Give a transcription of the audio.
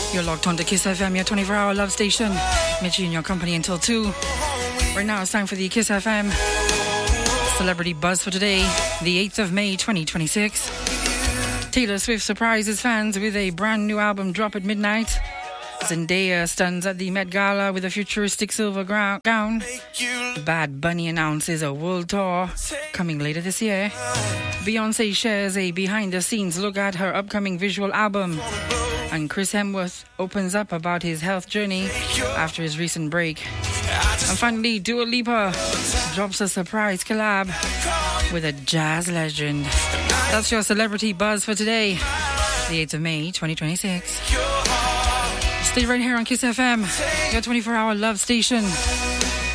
You're locked on to Kiss FM, your 24-hour love station. Mitchie in your company until 2. Right now it's time for the Kiss FM Celebrity Buzz for today, the 8th of May 2026. Taylor Swift surprises fans with a brand new album drop at midnight. Zendaya stuns at the Met Gala with a futuristic silver gown. Bad Bunny announces a world tour coming later this year. Beyoncé shares a behind-the-scenes look at her upcoming visual album. And Chris Hemsworth opens up about his health journey after his recent break. And finally, Dua Lipa drops a surprise collab with a jazz legend. That's your Celebrity Buzz for today, the 8th of May 2026. Stay right here on Kiss FM, your 24-hour love station.